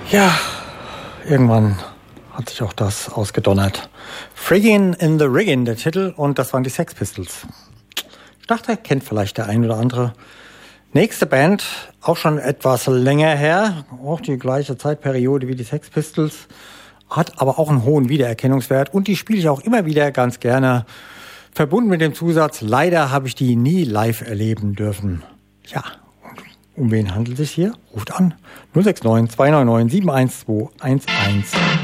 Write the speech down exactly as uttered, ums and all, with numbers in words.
Ja, irgendwann hat sich auch das ausgedonnert. Friggin' in the Riggin', der Titel, und das waren die Sex Pistols. Ich dachte, kennt vielleicht der ein oder andere. Nächste Band, auch schon etwas länger her, auch die gleiche Zeitperiode wie die Sex Pistols, hat aber auch einen hohen Wiedererkennungswert und die spiele ich auch immer wieder ganz gerne, verbunden mit dem Zusatz, leider habe ich die nie live erleben dürfen. Ja, um wen handelt es sich hier? Ruft an null sechs neun zwei neun neun sieben eins zwei eins eins.